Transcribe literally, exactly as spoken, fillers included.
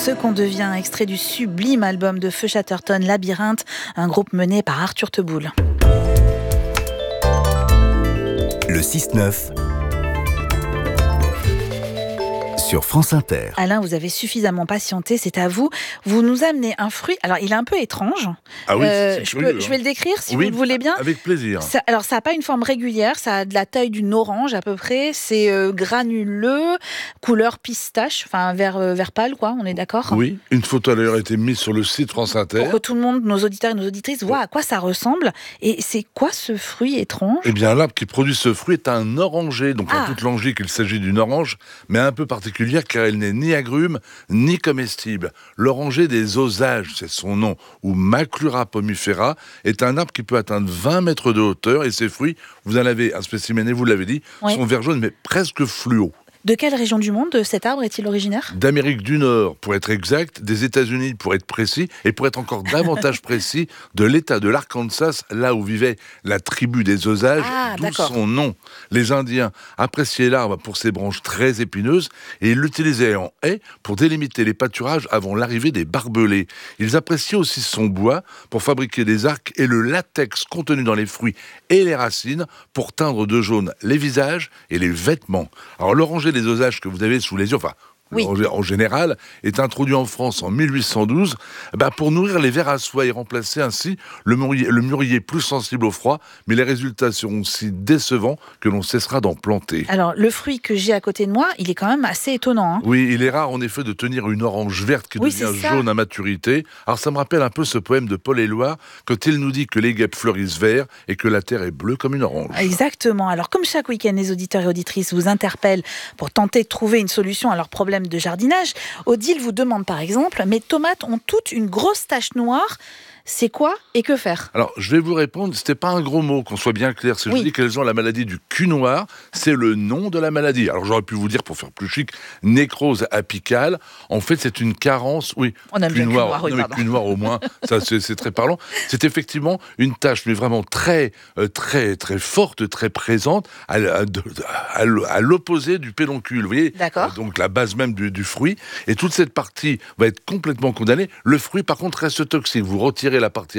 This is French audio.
Ce qu'on devient, extrait du sublime album de Feu Chatterton, Labyrinthe, un groupe mené par Arthur Teboul. Le six neuf sur France Inter. Alain, vous avez suffisamment patienté, c'est à vous. Vous nous amenez un fruit, alors il est un peu étrange. Ah oui, Euh, c'est je, curieux, peux, hein. je vais le décrire si Oui, vous le voulez bien. Avec plaisir. Ça, alors ça n'a pas une forme régulière, ça a de la taille d'une orange à peu près, c'est euh, granuleux, couleur pistache, enfin vert, euh, vert pâle quoi, on est d'accord ? Oui, une photo a d'ailleurs été mise sur le site France Inter. Pour que tout le monde, nos auditeurs et nos auditrices, voient à quoi ça ressemble. Et c'est quoi ce fruit étrange ? Eh bien, l'arbre qui produit ce fruit est un oranger. Donc, Ah. en toute logique, il s'agit d'une orange, mais un peu particulière car elle n'est ni agrume, ni comestible. L'oranger des Osages, c'est son nom, ou Maclura pomifera, est un arbre qui peut atteindre vingt mètres de hauteur et ses fruits, vous en avez un spécimen et vous l'avez dit, Oui. sont vert jaune mais presque fluo. De quelle région du monde cet arbre est-il originaire ? D'Amérique du Nord, pour être exact, des États-Unis, pour être précis, et pour être encore davantage précis, de l'État de l'Arkansas, là où vivait la tribu des Osages, Ah, d'où d'accord. son nom. Les Indiens appréciaient l'arbre pour ses branches très épineuses, et ils l'utilisaient en haie pour délimiter les pâturages avant l'arrivée des barbelés. Ils appréciaient aussi son bois pour fabriquer des arcs et le latex contenu dans les fruits et les racines pour teindre de jaune les visages et les vêtements. Alors l'oranger des Osages que vous avez sous les yeux, enfin, Oui. en général, est introduit en France en mille huit cent douze bah, pour nourrir les vers à soie et remplacer ainsi le mûrier, le mûrier plus sensible au froid, mais les résultats seront si décevants que l'on cessera d'en planter. Alors, le fruit que j'ai à côté de moi, il est quand même assez étonnant. Hein. Oui, il est rare en effet de tenir une orange verte qui Oui, devient c'est ça. jaune à maturité. Alors ça me rappelle un peu ce poème de Paul Éluard quand il nous dit que les guêpes fleurissent vert et que la terre est bleue comme une orange. Exactement. Alors, comme chaque week-end, les auditeurs et auditrices vous interpellent pour tenter de trouver une solution à leurs problèmes de jardinage. Odile vous demande par exemple, mes tomates ont toutes une grosse tache noire. C'est quoi et que faire ? Alors, je vais vous répondre, c'était pas un gros mot, qu'on soit bien clair. Si Oui. je dis qu'elles ont la maladie du cul noir, c'est le nom de la maladie. Alors, j'aurais pu vous dire, pour faire plus chic, nécrose apicale. En fait, c'est une carence, oui. On aime bien cul noir, oui, non, mais pardon. cul noir au moins, ça c'est, c'est très parlant. C'est effectivement une tache, mais vraiment très, euh, très, très forte, très présente, à, à, à, à l'opposé du pédoncule. Vous voyez ? D'accord. Euh, donc, la base même du, du fruit. Et toute cette partie va être complètement condamnée. Le fruit, par contre, reste toxique. Vous retirez la partie